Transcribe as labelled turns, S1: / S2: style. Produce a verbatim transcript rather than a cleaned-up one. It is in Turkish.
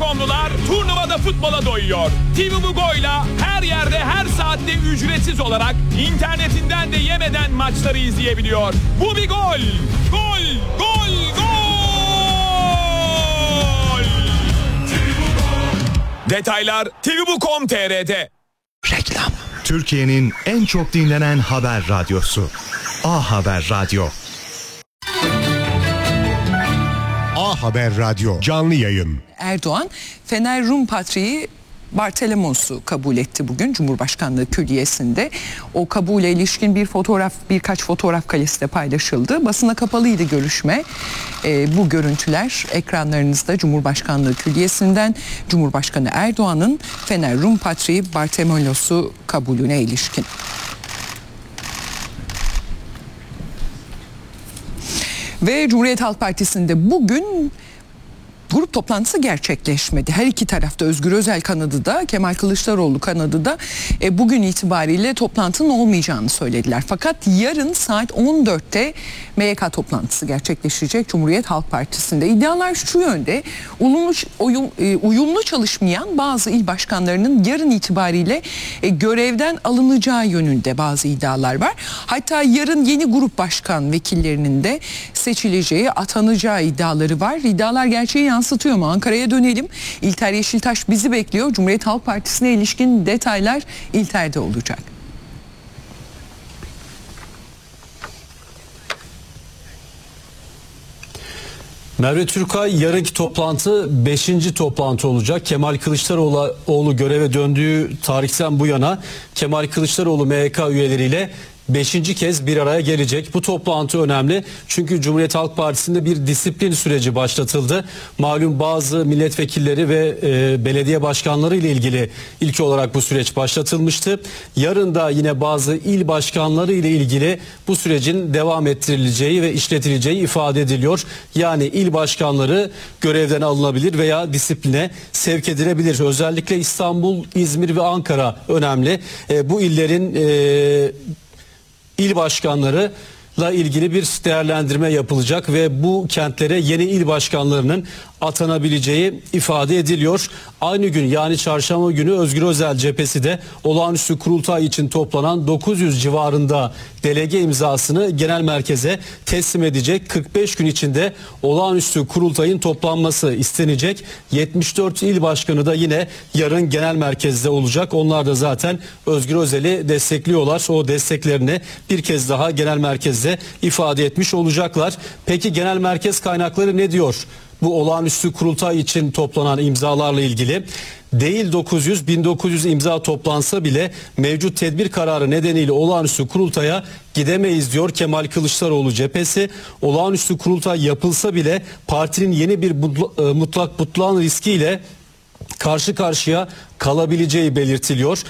S1: nokta com'lular turnuvada futbola doyuyor. T V Bugo'yla her yerde her saatte ücretsiz olarak internetinden de yemeden maçları izleyebiliyor. Bu bir gol. Gol, gol, gol. Detaylar T V Bu nokta com nokta tr'de.
S2: Reklam. Türkiye'nin en çok dinlenen haber radyosu. A Haber Radyo.
S3: A Haber Radyo canlı yayın.
S4: Erdoğan, Fener Rum Patriği Bartolomos'u kabul etti bugün Cumhurbaşkanlığı Külliyesi'nde. O kabule ilişkin bir fotoğraf, birkaç fotoğraf karesi de paylaşıldı. Basına kapalıydı görüşme. E, bu görüntüler ekranlarınızda Cumhurbaşkanlığı Külliyesi'nden Cumhurbaşkanı Erdoğan'ın Fener Rum Patriği Bartolomos'u kabulüne ilişkin. Ve Cumhuriyet Halk Partisi'nde bugün grup toplantısı gerçekleşmedi. Her iki tarafta, Özgür Özel kanadı da, Kemal Kılıçdaroğlu kanadı da e, bugün itibariyle toplantının olmayacağını söylediler. Fakat yarın saat on dörtte M Y K toplantısı gerçekleşecek Cumhuriyet Halk Partisi'nde. İddialar şu yönde: uyumlu, uyum, e, uyumlu çalışmayan bazı il başkanlarının yarın itibariyle e, görevden alınacağı yönünde bazı iddialar var. Hatta yarın yeni grup başkan vekillerinin de seçileceği, atanacağı iddiaları var. İddialar gerçeği yansıtıyor mu? Ankara'ya dönelim. İlter Yeşiltaş bizi bekliyor. Cumhuriyet Halk Partisi'ne ilişkin detaylar İlter'de olacak.
S5: Merve Türkay, yarınki toplantı beşinci toplantı olacak. Kemal Kılıçdaroğlu göreve döndüğü tarihten bu yana Kemal Kılıçdaroğlu M Y K üyeleriyle beşinci kez bir araya gelecek. Bu toplantı önemli çünkü Cumhuriyet Halk Partisi'nde bir disiplin süreci başlatıldı. Malum bazı milletvekilleri ve e, belediye başkanları ile ilgili ilk olarak bu süreç başlatılmıştı. Yarın da yine bazı il başkanları ile ilgili bu sürecin devam ettirileceği ve işletileceği ifade ediliyor. Yani il başkanları görevden alınabilir veya disipline sevk edilebilir. Özellikle İstanbul, İzmir ve Ankara önemli. E, bu illerin e, İl başkanlarıyla ilgili bir değerlendirme yapılacak ve bu kentlere yeni il başkanlarının atanabileceği ifade ediliyor. Aynı gün, yani çarşamba günü, Özgür Özel cephesi de olağanüstü kurultay için toplanan dokuz yüz civarında delege imzasını genel merkeze teslim edecek. kırk beş gün içinde olağanüstü kurultayın toplanması istenecek. yetmiş dört il başkanı da yine yarın genel merkezde olacak. Onlar da zaten Özgür Özel'i destekliyorlar. O desteklerini bir kez daha genel merkezde ifade etmiş olacaklar. Peki genel merkez kaynakları ne diyor bu olağanüstü kurultay için toplanan imzalarla ilgili? Değil dokuz yüz, bin dokuz yüz imza toplansa bile mevcut tedbir kararı nedeniyle olağanüstü kurultaya gidemeyiz diyor Kemal Kılıçdaroğlu cephesi. Olağanüstü kurultay yapılsa bile partinin yeni bir mutlak butlan riskiyle karşı karşıya kalabileceği belirtiliyor.